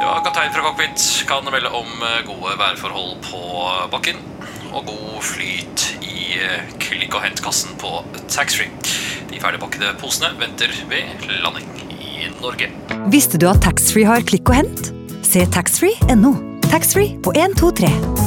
Ja, kaptein fra cockpit kan melde om gode værforhold på bakken og god flyt i klikk- og hentkassen på taxfree. De ferdigpakkede posene venter ved landing i Norge. Visste du at taxfree har klikk og hent? Se taxfree.no. Taxfree på 123.